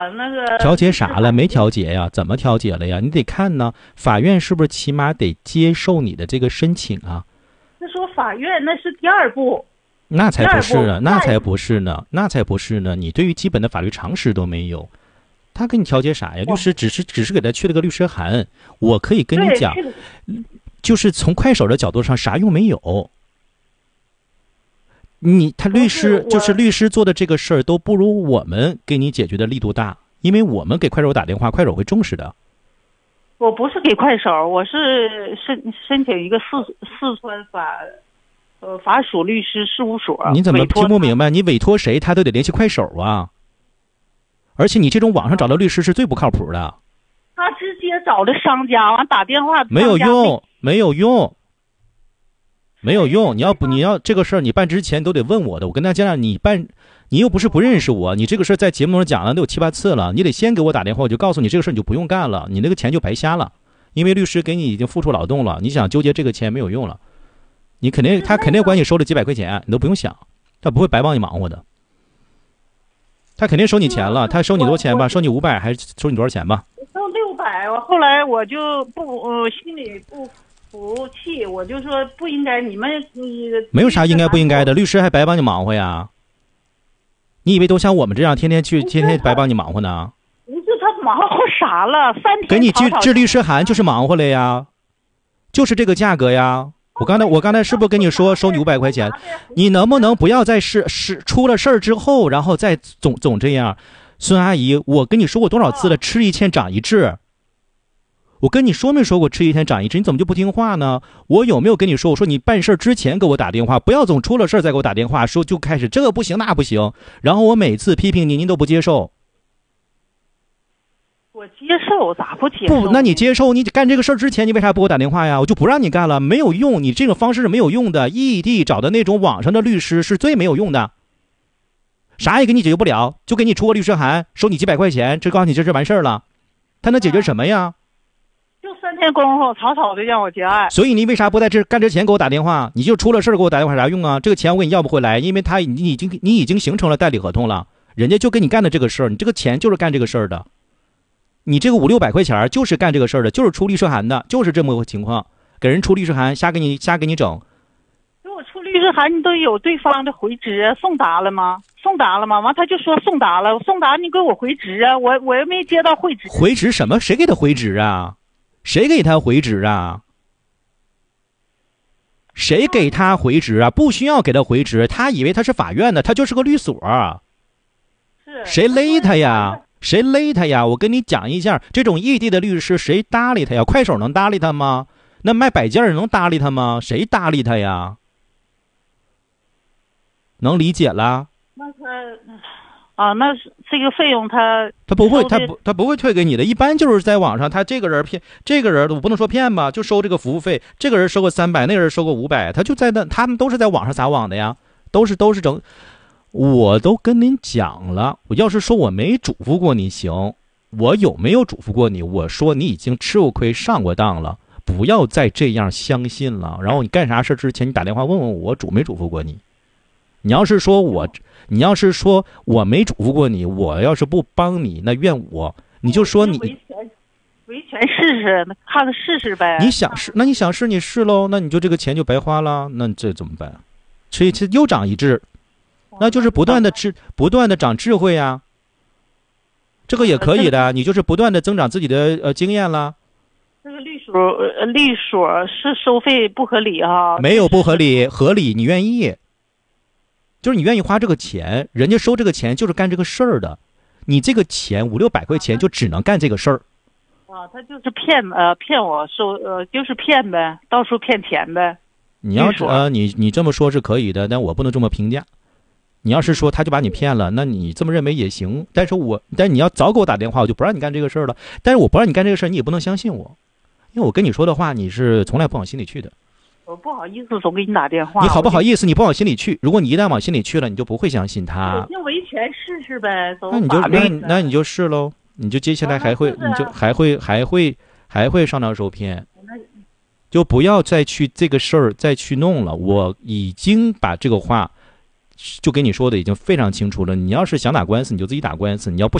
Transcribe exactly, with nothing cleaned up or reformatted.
那个调解啥了？没调解呀？怎么调解了呀？你得看呢，法院是不是起码得接受你的这个申请啊？ 那说法院那是第二步。 那才不是呢，那才不是是呢，那才不是呢！你对于基本的法律常识都没有，他跟你调解啥呀？律师只是只是给他去了个律师函，我可以跟你讲，就是从快手的角度上啥用没有。你他律师就是律师做的这个事儿都不如我们给你解决的力度大，因为我们给快手打电话，快手会重视的。 我不是给快手，我是申申请一个四四川法。呃，法属律师事务所。 你怎么听不明白？你委托谁，他都得联系快手啊。而且你这种网上找到律师是最不靠谱的。 他直接找的商家，完打电话没有用，没有用，没有用。你要不你要这个事儿，你办之前都得问我的。我跟大家讲，你办，你又不是不认识我，你这个事儿在节目上讲了都有七八次了，你得先给我打电话，我就告诉你这个事儿你就不用干了，你那个钱就白瞎了，因为律师给你已经付出劳动了，你想纠结这个钱没有用了。你肯定，他肯定管你收了几百块钱，你都不用想，他不会白帮你忙活的。他肯定收你钱了，他收你多少钱吧？收你五百还是收你多少钱吧？ 收六百，我后来我就不，呃，心里不服气，我就说不应该，你们你没有啥应该不应该的，律师还白帮你忙活呀？你以为都像我们这样天天去，天天白帮你忙活呢？ 不是他忙活啥了？三天给你去治律师函就是忙活了呀，就是这个价格呀。我刚才我刚才是不是跟你说收你五百块钱？你能不能不要在事事出了事儿之后，然后再总总这样？孙阿姨，我跟你说过多少次了，吃一堑长一智。我跟你说没说过吃一堑长一智？你怎么就不听话呢？我有没有跟你说？我说你办事之前给我打电话，不要总出了事儿再给我打电话，说就开始这个不行那不行，然后我每次批评您，您都不接受。 我接受咋不接受？ 不，那你接受？你干这个事儿之前，你为啥不给我打电话呀？我就不让你干了，没有用。你这种方式是没有用的。异地找的那种网上的律师是最没有用的，啥也给你解决不了，就给你出个律师函，收你几百块钱，这告诉你这事完事儿了，他能解决什么呀？ 就三天功夫，草草的让我结案。 所以你为啥不在这干之前给我打电话？你就出了事儿给我打电话啥用啊？这个钱我给你要不回来，因为他你已经你已经形成了代理合同了，人家就跟你干的这个事儿，你这个钱就是干这个事儿的。你这个五六百块钱就是干这个事儿的，就是出律师函的，就是这么个情况，给人出律师函，瞎给你瞎给你整。 给我出律师函，你都有对方的回执送达了吗？送达了吗？完他就说送达了，送达你给我回执啊，我我又没接到回执。 回执什么？谁给他回执啊？谁给他回执啊？谁给他回执啊？不需要给他回执，他以为他是法院的，他就是个律所。 是谁勒他呀？谁勒他呀？我跟你讲一下，这种异地的律师谁搭理他呀？快手能搭理他吗？那卖摆件能搭理他吗？谁搭理他呀？能理解了？ 那他啊，那这个费用他他不会，他不他不会退给你的。一般就是在网上，他这个人骗这个人，我不能说骗吧，就收这个服务费。这个人收个三百，那个人收个五百，他就在那，他们都是在网上撒网的呀，都是都是整。我都跟您讲了，我要是说我没嘱咐过你行，我有没有嘱咐过你？我说你已经吃过亏上过当了，不要再这样相信了。然后你干啥事之前，你打电话问问我嘱没嘱咐过你。你要是说我，你要是说我没嘱咐过你，我要是不帮你，那怨我。你就说你维权，维权试试，看看试试呗。 你想试，那你想试你试喽，那你就这个钱就白花了，那这怎么办？吃一吃又长一智。那就是不断的智，不断的长智慧呀，这个也可以的。你就是不断的增长自己的呃经验了。 这个律所呃律所是收费不合理哈？ 没有不合理，合理你愿意，就是你愿意花这个钱，人家收这个钱就是干这个事儿的。你这个钱五六百块钱就只能干这个事儿。 啊，他就是骗呃骗我收呃就是骗呗，到处骗钱呗。 你要是呃你你这么说是可以的，但我不能这么评价。你要是说他就把你骗了，那你这么认为也行。但是我，但你要早给我打电话，我就不让你干这个事儿了。但是我不让你干这个事儿，你也不能相信我，因为我跟你说的话，你是从来不往心里去的。 我不好意思总给你打电话。 你好不好意思？你不往心里去。如果你一旦往心里去了，你就不会相信他。 就维权试试呗。 那你就那那你就试喽，你就接下来还会，你就还会还会还会上当受骗。就不要再去这个事儿再去弄了。我已经把这个话。就跟你说的已经非常清楚了，你要是想打官司，你就自己打官司；你要不